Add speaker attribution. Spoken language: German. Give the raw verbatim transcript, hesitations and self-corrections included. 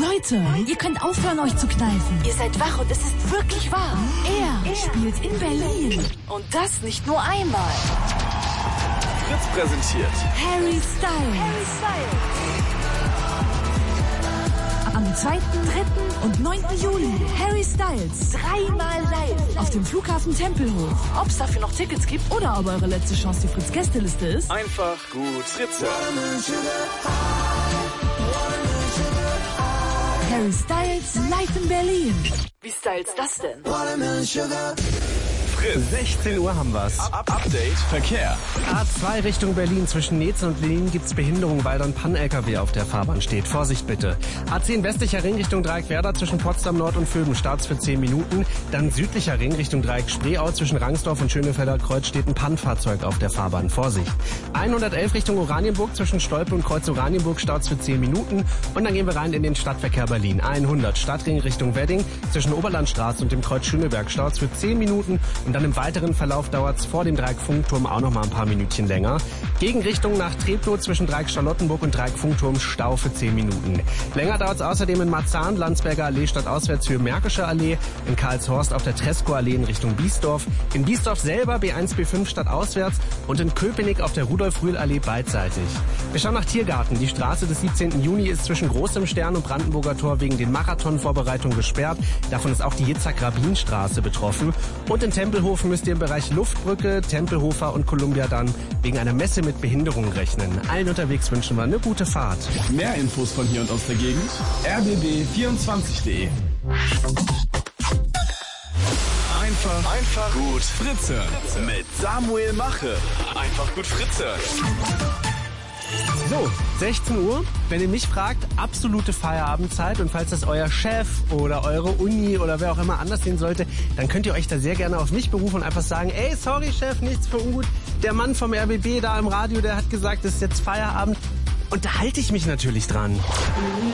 Speaker 1: Leute, ihr könnt aufhören, euch zu kneifen.
Speaker 2: Ihr seid wach und es ist wirklich wahr.
Speaker 1: Er, er spielt in Berlin.
Speaker 2: Und das nicht nur einmal.
Speaker 3: Fritz präsentiert
Speaker 1: Harry Styles.
Speaker 2: Harry Styles.
Speaker 1: Am zweiten, dritten und neunten Juli. Harry Styles.
Speaker 2: Dreimal live.
Speaker 1: Auf dem Flughafen Tempelhof.
Speaker 2: Ob es dafür noch Tickets gibt
Speaker 1: Oder ob eure letzte Chance die Fritz-Gästeliste ist.
Speaker 3: einfach gut Fritze.
Speaker 1: Harry Styles live in Berlin.
Speaker 2: Wie styles das denn?
Speaker 3: Fritz.
Speaker 4: sechzehn Uhr haben wir's.
Speaker 3: Up Update Verkehr.
Speaker 4: A zwei Richtung Berlin zwischen Netzen und Lenin gibt's Behinderung, weil dann Pan-L K W auf der Fahrbahn steht. Vorsicht bitte. A zehn westlicher Ring Richtung Dreieck Werder zwischen Potsdam Nord und Vöben Starts für zehn Minuten. Dann südlicher Ring Richtung Dreieck Spreeau zwischen Rangsdorf und Schönefelder Kreuz steht ein Pan-Fahrzeug auf der Fahrbahn. Vorsicht. hundertelf Richtung Oranienburg zwischen Stolpe und Kreuz Oranienburg Starts für zehn Minuten. Und dann gehen wir rein in den Stadtverkehr Berlin. hundert Stadtring Richtung Wedding zwischen Oberlandstraße und dem Kreuz Schöneberg Starts für zehn Minuten. Und dann im weiteren Verlauf dauert's vor dem Dreieck Funkturm auch noch mal ein paar Minütchen länger. Gegenrichtung nach Treptow zwischen Dreieck Charlottenburg und Dreieck Funkturm Stau für zehn Minuten. Länger dauert's außerdem in Marzahn, Landsberger Allee stadtauswärts für Märkische Allee, in Karlshorst auf der Tresco Allee in Richtung Biesdorf, in Biesdorf selber B eins B fünf stadtauswärts und in Köpenick auf der Rudolf-Rühl-Allee beidseitig. Wir schauen nach Tiergarten. Die Straße des siebzehnten Juni ist zwischen Großem Stern und Brandenburger Tor wegen den Marathonvorbereitungen gesperrt. Davon ist auch die Jitzak-Rabin-Straße betroffen. Und in Tempelhof müsst ihr im Bereich Luftbrücke, Tempelhofer und Columbia dann wegen einer Messe mit Behinderungen rechnen. Allen unterwegs wünschen wir eine gute Fahrt.
Speaker 3: Mehr Infos von hier und aus der Gegend. r b b vierundzwanzig punkt de. Einfach, einfach gut Fritze. Mit Samuel Mache. Einfach gut Fritze.
Speaker 4: So, sechzehn Uhr. Wenn ihr mich fragt, absolute Feierabendzeit. Und falls das euer Chef oder eure Uni oder wer auch immer anders sehen sollte, dann könnt ihr euch da sehr gerne auf mich berufen und einfach sagen, ey, sorry Chef, nichts für ungut. Der Mann vom R B B da im Radio, der hat gesagt, es ist jetzt Feierabend. Und da halte ich mich natürlich dran.